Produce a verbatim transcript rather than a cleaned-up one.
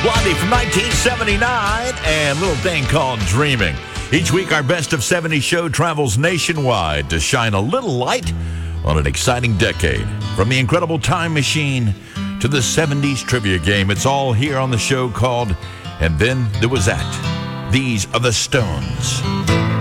Blondie from nineteen seventy-nine and Little Thing Called Dreaming. Each week, our Best of seventies show travels nationwide to shine a little light on an exciting decade. From the incredible time machine to the seventies trivia game, it's all here on the show called And Then There Was That. These are the Stones.